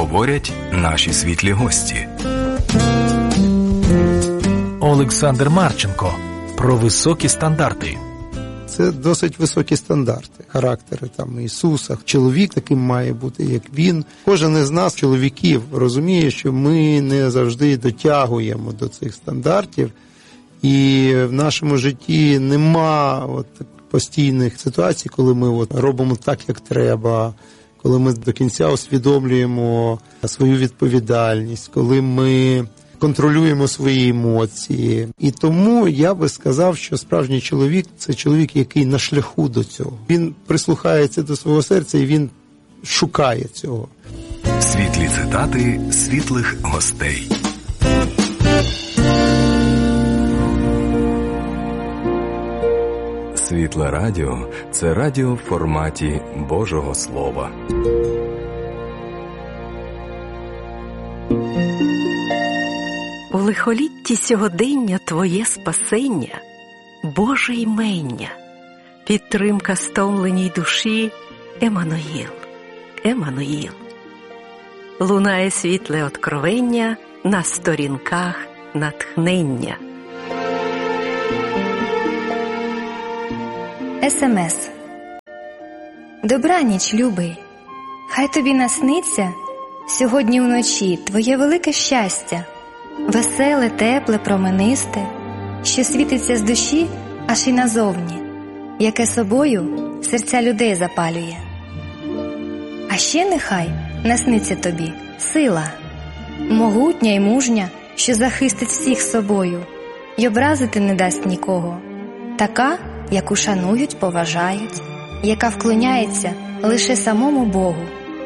говорять наші світлі гості. Олександр Марченко про високі стандарти. Це досить високі стандарти, характери там Ісуса. Чоловік таким має бути, як він. Кожен із нас, чоловіків, розуміє, що ми не завжди дотягуємо до цих стандартів. І в нашому житті нема постійних ситуацій, коли ми робимо так, як треба, коли ми до кінця усвідомлюємо свою відповідальність, коли ми контролюємо свої емоції. І тому я би сказав, що справжній чоловік – це чоловік, який на шляху до цього. Він прислухається до свого серця і він шукає цього. Світлі цитати світлих гостей. Світле радіо – це радіо в форматі Божого Слова. У лихолітті сьогодення твоє спасення, Боже імення, підтримка стомленій душі, Еммануїл, Еммануїл. Лунає світле откровення на сторінках натхнення. СМС. Добраніч, любий. Хай тобі насниться сьогодні вночі твоє велике щастя, веселе, тепле, променисте, що світиться з душі аж і назовні, яке собою серця людей запалює. А ще нехай насниться тобі сила, могутня й мужня, що захистить всіх собою й образити не дасть нікого, така, яку шанують, поважають, яка вклоняється лише самому Богу.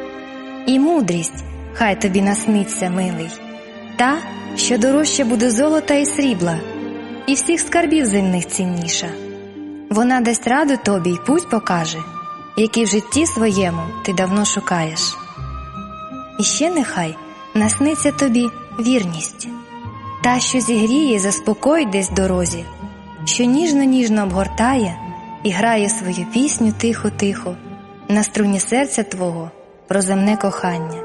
І мудрість хай тобі насниться, милий, та, що дорожче буде золота і срібла, і всіх скарбів земних цінніша. Вона дасть раду тобі й путь покаже, який в житті своєму ти давно шукаєш. І ще нехай насниться тобі вірність, та, що зігріє і заспокоїть десь в дорозі, що ніжно-ніжно обгортає і грає свою пісню тихо-тихо на струні серця твого про земне кохання.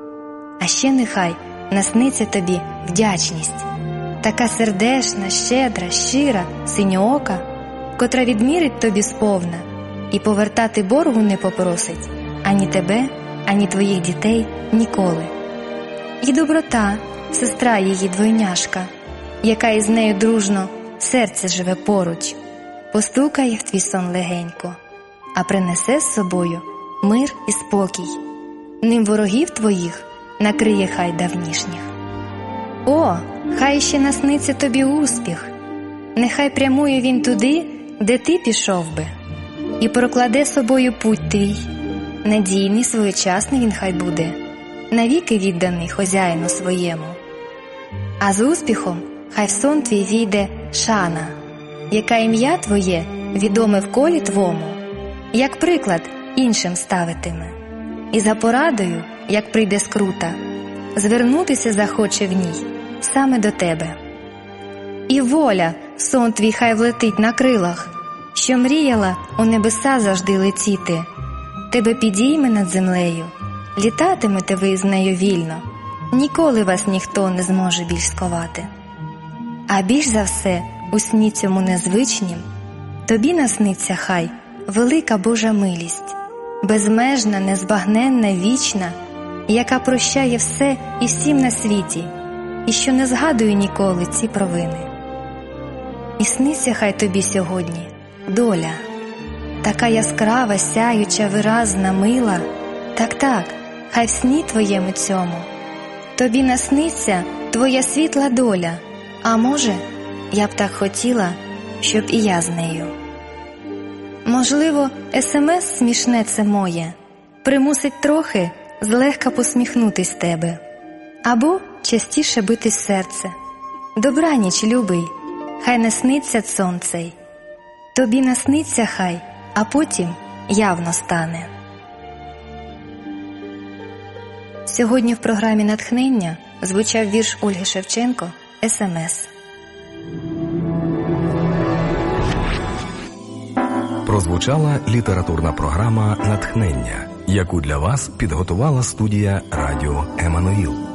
А ще нехай насниться тобі вдячність, така сердешна, щедра, щира, синьоока, котра відмірить тобі сповна і повертати боргу не попросить ані тебе, ані твоїх дітей ніколи. І доброта, сестра її двойняшка, яка із нею дружно серце живе поруч, постукає в твій сон легенько, а принесе з собою мир і спокій. Ним ворогів твоїх накриє хай давнішніх. О, хай ще насниться тобі успіх, нехай прямує він туди, де ти пішов би, і прокладе собою путь твій. Надійний, своєчасний він хай буде, навіки відданий хозяїну своєму. А з успіхом хай в сон твій війде шана, яка ім'я твоє відоме в колі твому, як приклад іншим ставитиме. І за порадою, як прийде скрута, звернутися захоче в ній саме до тебе. І воля сон твій хай влетить на крилах, що мріяла у небеса завжди летіти. Тебе підійме над землею, літатимете ви з нею вільно, ніколи вас ніхто не зможе більш сковати. А більш за все, у сні цьому незвичнім, тобі насниться хай велика Божа милість, безмежна, незбагненна, вічна, яка прощає все і всім на світі, і що не згадує ніколи ці провини. І сниться хай тобі сьогодні доля, така яскрава, сяюча, виразна, мила, так, хай в сні твоєму цьому тобі насниться твоя світла доля, а може, я б так хотіла, щоб і я з нею. Можливо, СМС смішне це моє примусить трохи злегка посміхнутись тебе, або частіше битись серце. Добраніч, любий, хай не сниться сон цей, тобі насниться хай, а потім явно стане. Сьогодні в програмі «Натхнення» звучав вірш Ольги Шевченко «СМС». Прозвучала літературна програма «Натхнення». яку для вас підготувала студія Радіо Еммануїл.